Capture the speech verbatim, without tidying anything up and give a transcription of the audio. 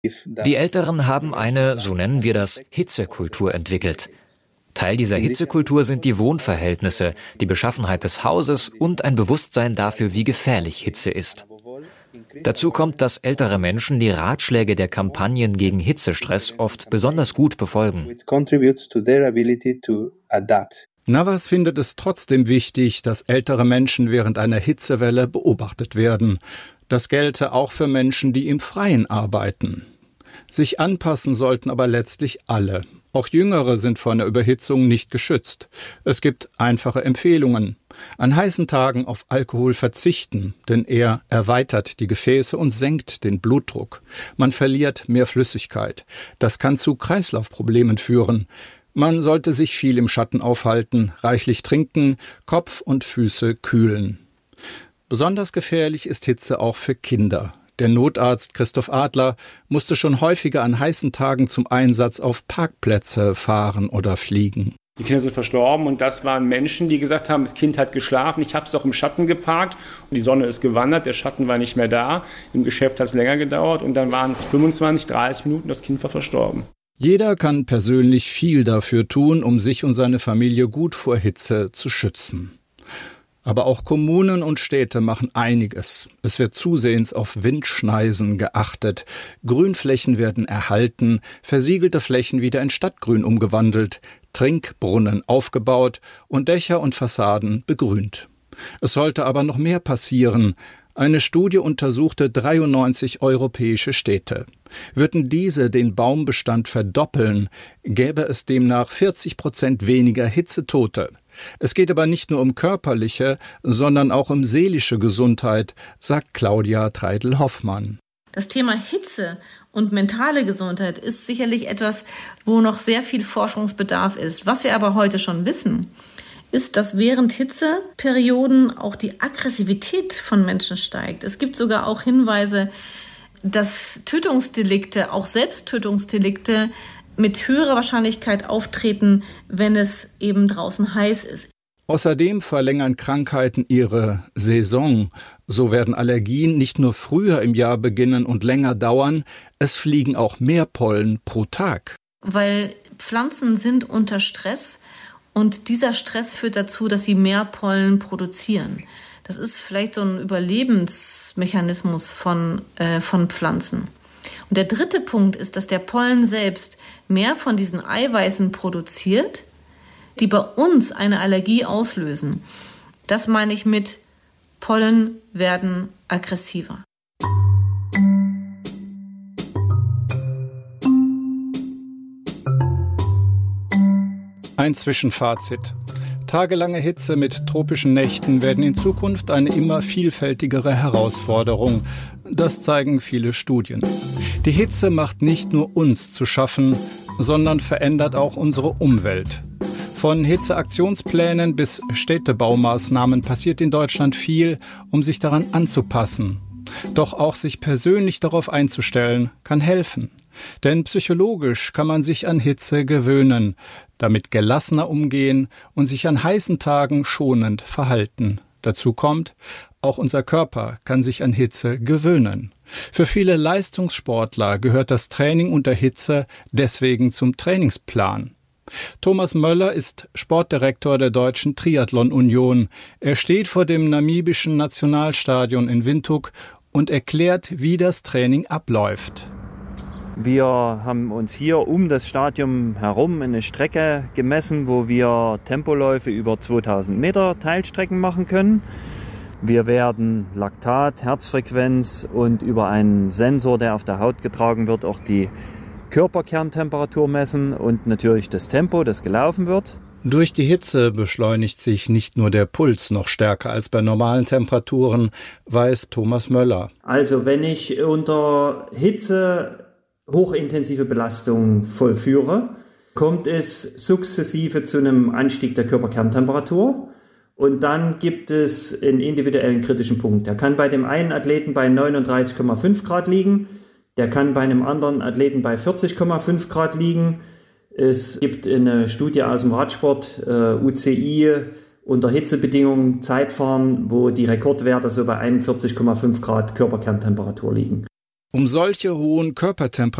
Die Älteren haben eine, so nennen wir das, Hitzekultur entwickelt. Teil dieser Hitzekultur sind die Wohnverhältnisse, die Beschaffenheit des Hauses und ein Bewusstsein dafür, wie gefährlich Hitze ist. Dazu kommt, dass ältere Menschen die Ratschläge der Kampagnen gegen Hitzestress oft besonders gut befolgen. Navas findet es trotzdem wichtig, dass ältere Menschen während einer Hitzewelle beobachtet werden. Das gelte auch für Menschen, die im Freien arbeiten. Sich anpassen sollten aber letztlich alle. Auch Jüngere sind vor einer Überhitzung nicht geschützt. Es gibt einfache Empfehlungen. An heißen Tagen auf Alkohol verzichten, denn er erweitert die Gefäße und senkt den Blutdruck. Man verliert mehr Flüssigkeit. Das kann zu Kreislaufproblemen führen. Man sollte sich viel im Schatten aufhalten, reichlich trinken, Kopf und Füße kühlen. Besonders gefährlich ist Hitze auch für Kinder. Der Notarzt Christoph Adler musste schon häufiger an heißen Tagen zum Einsatz auf Parkplätze fahren oder fliegen. Die Kinder sind verstorben und das waren Menschen, die gesagt haben, das Kind hat geschlafen, ich habe es doch im Schatten geparkt und die Sonne ist gewandert, der Schatten war nicht mehr da, im Geschäft hat es länger gedauert und dann waren es fünfundzwanzig, dreißig Minuten, das Kind war verstorben. Jeder kann persönlich viel dafür tun, um sich und seine Familie gut vor Hitze zu schützen. Aber auch Kommunen und Städte machen einiges. Es wird zusehends auf Windschneisen geachtet. Grünflächen werden erhalten, versiegelte Flächen wieder in Stadtgrün umgewandelt, Trinkbrunnen aufgebaut und Dächer und Fassaden begrünt. Es sollte aber noch mehr passieren. Eine Studie untersuchte dreiundneunzig europäische Städte. Würden diese den Baumbestand verdoppeln, gäbe es demnach vierzig Prozent weniger Hitzetote. Es geht aber nicht nur um körperliche, sondern auch um seelische Gesundheit, sagt Claudia Treidel-Hoffmann. Das Thema Hitze und mentale Gesundheit ist sicherlich etwas, wo noch sehr viel Forschungsbedarf ist. Was wir aber heute schon wissen, ist, dass während Hitzeperioden auch die Aggressivität von Menschen steigt. Es gibt sogar auch Hinweise, dass Tötungsdelikte, auch Selbsttötungsdelikte, mit höherer Wahrscheinlichkeit auftreten, wenn es eben draußen heiß ist. Außerdem verlängern Krankheiten ihre Saison. So werden Allergien nicht nur früher im Jahr beginnen und länger dauern, es fliegen auch mehr Pollen pro Tag. Weil Pflanzen sind unter Stress und dieser Stress führt dazu, dass sie mehr Pollen produzieren. Das ist vielleicht so ein Überlebensmechanismus von, äh, von Pflanzen. Und der dritte Punkt ist, dass der Pollen selbst mehr von diesen Eiweißen produziert, die bei uns eine Allergie auslösen. Das meine ich mit Pollen werden aggressiver. Ein Zwischenfazit. Tagelange Hitze mit tropischen Nächten werden in Zukunft eine immer vielfältigere Herausforderung. Das zeigen viele Studien. Die Hitze macht nicht nur uns zu schaffen, sondern verändert auch unsere Umwelt. Von Hitzeaktionsplänen bis Städtebaumaßnahmen passiert in Deutschland viel, um sich daran anzupassen. Doch auch sich persönlich darauf einzustellen, kann helfen. Denn psychologisch kann man sich an Hitze gewöhnen, damit gelassener umgehen und sich an heißen Tagen schonend verhalten. Dazu kommt, auch unser Körper kann sich an Hitze gewöhnen. Für viele Leistungssportler gehört das Training unter Hitze deswegen zum Trainingsplan. Thomas Möller ist Sportdirektor der Deutschen Triathlon-Union. Er steht vor dem namibischen Nationalstadion in Windhoek und erklärt, wie das Training abläuft. Wir haben uns hier um das Stadion herum eine Strecke gemessen, wo wir Tempoläufe über zweitausend Meter Teilstrecken machen können. Wir werden Laktat, Herzfrequenz und über einen Sensor, der auf der Haut getragen wird, auch die Körperkerntemperatur messen und natürlich das Tempo, das gelaufen wird. Durch die Hitze beschleunigt sich nicht nur der Puls noch stärker als bei normalen Temperaturen, weiß Thomas Möller. Also wenn ich unter Hitze hochintensive Belastung vollführe, kommt es sukzessive zu einem Anstieg der Körperkerntemperatur und dann gibt es einen individuellen kritischen Punkt. Der kann bei dem einen Athleten bei neununddreißig Komma fünf Grad liegen, der kann bei einem anderen Athleten bei vierzig Komma fünf Grad liegen. Es gibt eine Studie aus dem Radsport, äh, U C I, unter Hitzebedingungen Zeitfahren, wo die Rekordwerte so bei einundvierzig Komma fünf Grad Körperkerntemperatur liegen. Um solche hohen Körpertemperaturen